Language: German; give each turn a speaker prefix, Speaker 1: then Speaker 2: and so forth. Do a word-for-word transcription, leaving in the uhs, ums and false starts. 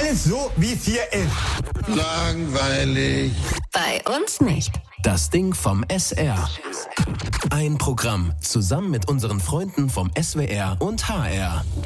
Speaker 1: Alles so, wie es hier ist.
Speaker 2: Langweilig.
Speaker 3: Bei uns nicht.
Speaker 4: Das Ding vom S R. Ein Programm zusammen mit unseren Freunden vom S W R und H R.